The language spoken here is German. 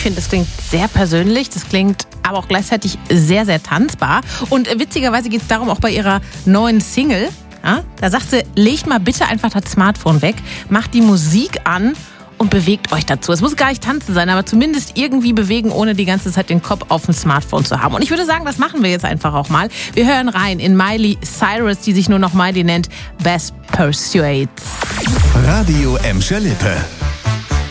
finde, das klingt sehr persönlich, das klingt aber auch gleichzeitig sehr, sehr tanzbar. Und witzigerweise geht es darum auch bei ihrer neuen Single. Ja, da sagt sie, legt mal bitte einfach das Smartphone weg, macht die Musik an und bewegt euch dazu. Es muss gar nicht tanzen sein, aber zumindest irgendwie bewegen, ohne die ganze Zeit den Kopf auf dem Smartphone zu haben. Und ich würde sagen, das machen wir jetzt einfach auch mal. Wir hören rein in Miley Cyrus, die sich nur noch Miley nennt, Best Persuades. Radio Emscher Lippe.